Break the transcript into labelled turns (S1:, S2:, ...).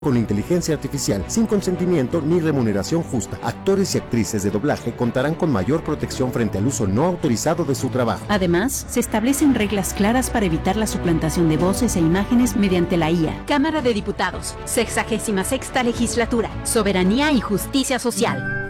S1: con inteligencia artificial, sin consentimiento ni remuneración justa. Actores y actrices de doblaje contarán con mayor protección frente al uso no autorizado de su trabajo.
S2: Además, se establecen reglas claras para evitar la suplantación de voces e imágenes mediante la IA.
S3: Cámara de Diputados, 66ª Legislatura, Soberanía y Justicia Social.